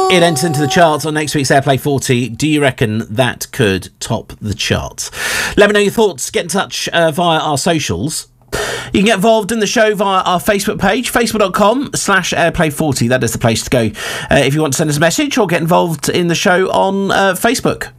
It enters into the charts on next week's Airplay 40. Do you reckon that could top the charts? Let me know your thoughts. Get in touch via our socials. You can get involved in the show via our Facebook page, facebook.com/Airplay40. That is the place to go if you want to send us a message or get involved in the show on Facebook.